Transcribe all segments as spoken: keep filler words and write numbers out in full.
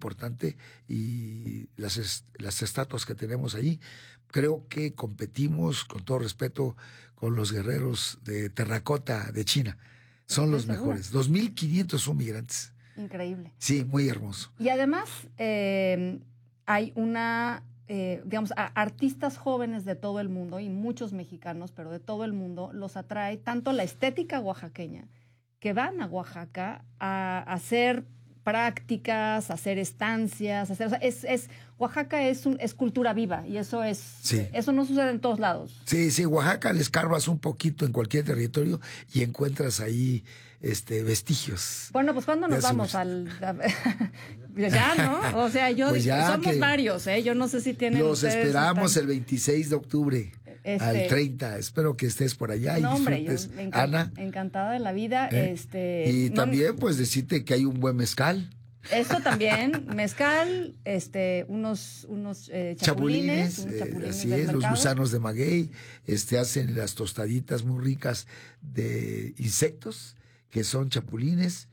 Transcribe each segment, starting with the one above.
importante y las, est- las estatuas que tenemos ahí, creo que competimos, con todo respeto, con los guerreros de terracota de China. Son los segura. mejores. dos mil quinientos son migrantes. Increíble. Sí, muy hermoso. Y además eh, hay una, eh, digamos, a artistas jóvenes de todo el mundo y muchos mexicanos, pero de todo el mundo, los atrae tanto la estética oaxaqueña, que van a Oaxaca a, a hacer prácticas, a hacer estancias, a hacer, o sea, es, es, Oaxaca es, un, es cultura viva y eso es, Sí. eso no sucede en todos lados. Sí, sí, Oaxaca le escarbas un poquito en cualquier territorio y encuentras ahí este, vestigios. Bueno, pues ¿cuándo nos Ya vamos somos- al...? a- ya, ¿no? O sea, yo Pues dije, ya somos que varios, ¿eh? Yo no sé si tienen Los ustedes esperamos están- el veintiséis de octubre Este- al treinta. Espero que estés por allá y No, hombre, yo disfrutes, me encan- Ana. encantada de la vida. ¿eh? Este, Y no- también, pues, decirte que hay un buen mezcal. Eso también, mezcal, este, unos, unos eh, chapulines, Chapulines, unos eh, chapulines así del es, los mercado. gusanos de maguey, este, hacen las tostaditas muy ricas de insectos, que son chapulines,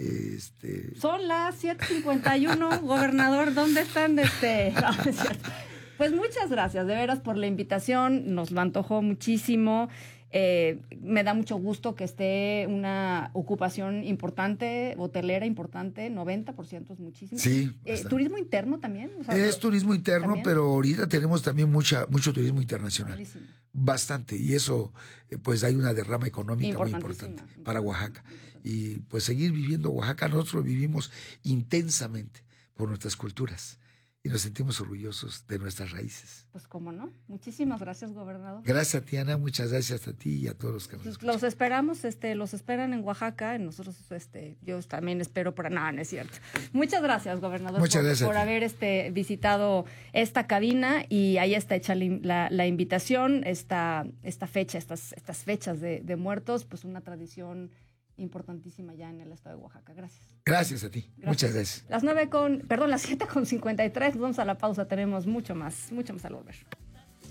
este, Son las siete cincuenta y uno, gobernador, ¿dónde están? Este? No, no es cierto. Pues muchas gracias, de veras, por la invitación, nos lo antojó muchísimo. Eh, me da mucho gusto que esté una ocupación importante, hotelera importante, noventa por ciento es muchísimo. Sí, Eh, bastante. ¿Turismo interno también? O sea, es turismo interno, ¿también? pero ahorita tenemos también mucha, mucho turismo internacional. Padrísimo. Bastante, y eso, eh, pues hay una derrama económica muy Importantísima, importante para Oaxaca. Y pues seguir viviendo Oaxaca, nosotros vivimos intensamente por nuestras culturas y nos sentimos orgullosos de nuestras raíces. Pues cómo no. Muchísimas gracias, gobernador. Gracias a ti, Ana, muchas gracias a ti y a todos los que nos Pues escuchan. los esperamos, este, los esperan en Oaxaca, nosotros, este, yo también espero para nada, no, no es cierto. Muchas gracias, gobernador, Muchas por, gracias a por ti. haber este, visitado esta cabina y ahí está hecha la, la, la invitación, esta, esta fecha, estas, estas fechas de, de muertos, pues una tradición importantísima ya en el estado de Oaxaca. Gracias. Gracias a ti, muchas gracias. Las nueve con, perdón, las siete con cincuenta y tres, nos vamos a la pausa, tenemos mucho más, mucho más al volver.